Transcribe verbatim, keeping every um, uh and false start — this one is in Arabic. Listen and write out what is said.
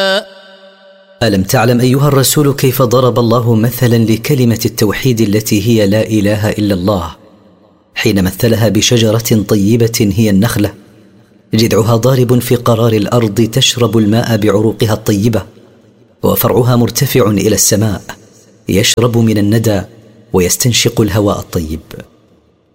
ألم تعلم أيها الرسول كيف ضرب الله مثلا لكلمة التوحيد التي هي لا إله إلا الله حين مثلها بشجرة طيبة هي النخلة، جذعها ضارب في قرار الأرض تشرب الماء بعروقها الطيبة، وفرعها مرتفع إلى السماء يشرب من الندى ويستنشق الهواء الطيب.